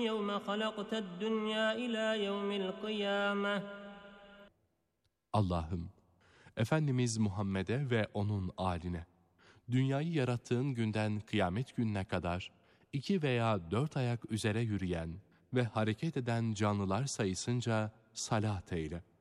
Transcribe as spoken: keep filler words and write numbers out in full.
يوم خلقت الدنيا إلى يوم القيامة. Allah'ım, Efendimiz Muhammed'e ve onun âline, dünyayı yarattığın günden kıyamet gününe kadar iki veya dört ayak üzere yürüyen ve hareket eden canlılar sayısınca salat eyle.